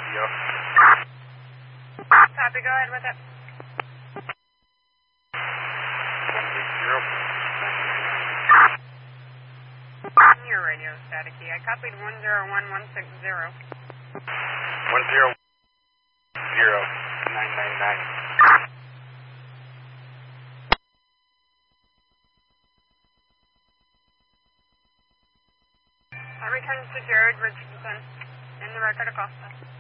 radio. Copy, go ahead with it. 180. Your radio is staticky. I copied 101160. 100999. That returns to Jared Richardson in the record Acosta.